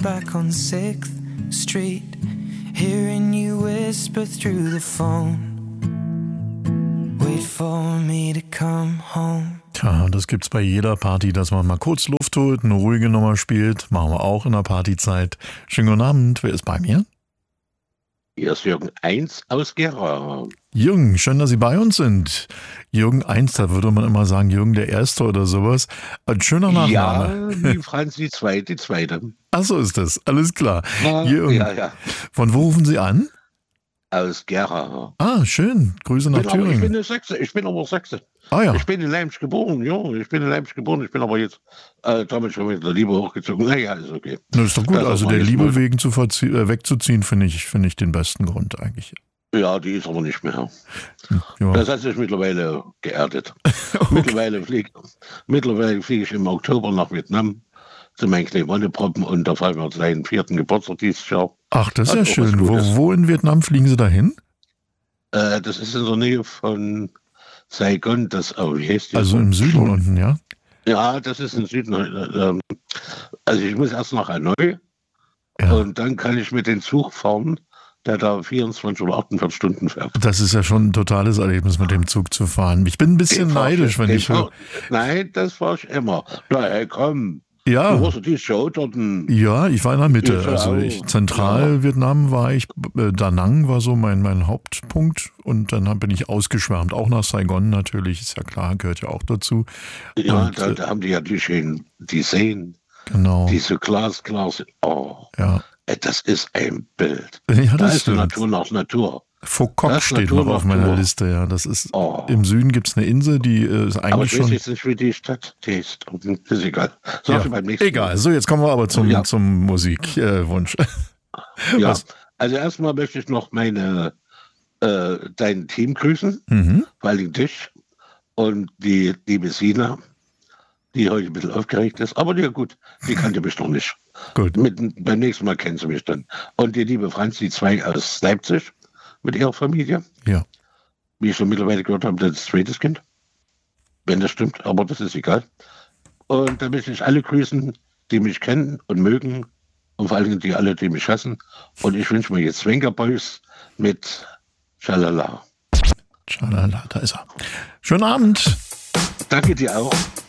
back on 6th Street, hearing you whisper through the phone. Wait for me to come home. Tja, das gibt's bei jeder Party, dass man mal kurz Luft holt, eine ruhige Nummer spielt. Machen wir auch in der Partyzeit. Schönen guten Abend, wer ist bei mir? Hier ist Jürgen 1 aus Gera. Jürgen, schön, dass Sie bei uns sind. Jürgen 1, da würde man immer sagen, Jürgen der Erste oder sowas. Ein schöner Nachname. Ja, wie Franzi II, die Zweite. Ach, so ist das, alles klar. Ja, Jürgen, ja. Von wo rufen Sie an? Aus Gera. Ah, schön, Grüße nach Thüringen. Ich bin aber Sachse. Ah ja. Ich bin in Leipzig geboren, Ich bin aber jetzt damals schon mit der Liebe hochgezogen. Naja, ist okay. Das ist doch gut, Das also ist der mal Liebe nicht wegen wegzuziehen, finde ich den besten Grund eigentlich. Ja, die ist aber nicht mehr. Ja. Das hat sich mittlerweile geerdet. Okay. Mittlerweile fliege ich im Oktober nach Vietnam zu meinen kleinen Wonneproppen und da feiern wir seinen 4. Geburtstag dieses Jahr. Ach, das ist ja Also, schön. Wo in Vietnam fliegen Sie dahin? Das ist in der Nähe von Saigon, wie heißt die? Also im Süden unten, ja? Ja, das ist im Süden. Also ich muss erst nach Hanoi und dann kann ich mit dem Zug fahren, der da 24 oder 48 Stunden fährt. Das ist ja schon ein totales Erlebnis, mit dem Zug zu fahren. Ich bin ein bisschen neidisch, wenn ich höre. Nein, das war ich immer. Na, hey, komm. Ja. Du hast die Show dort. Ja, ich war in der Mitte. Ich Also auch. Zentral-Vietnam war ich, Da Nang war so mein Hauptpunkt und dann bin ich ausgeschwärmt. Auch nach Saigon natürlich, ist ja klar, gehört ja auch dazu. Ja, und, da haben die ja die schönen, die Seen, genau. die so glasklar sind. Oh, ja. Das ist ein Bild. Ja, Da das ist die stimmt. Natur nach Natur. Phuoc Das steht Natur noch auf nach meiner Natur. Liste, ja. Das ist im Süden gibt es eine Insel, die ist Aber eigentlich ich weiß schon. jetzt nicht, wie die Stadt heißt. Ist egal. Sag ich beim nächsten Egal, so jetzt kommen wir aber zum Musikwunsch. Ja, also erstmal möchte ich noch dein Team grüßen, vor allem dich und die liebe Sina, die heute ein bisschen aufgeregt ist, aber ja gut, die kannte mich noch nicht. Gut. Beim nächsten Mal kennen sie mich dann. Und die liebe Franzi II aus Leipzig mit ihrer Familie. Ja. Wie ich schon mittlerweile gehört habe, das zweites Kind. Wenn das stimmt, aber das ist egal. Und dann möchte ich alle grüßen, die mich kennen und mögen. Und vor allem die alle, die mich hassen. Und ich wünsche mir jetzt Svenga Boys mit Schalala. Schalala, da ist er. Schönen Abend. Danke dir auch.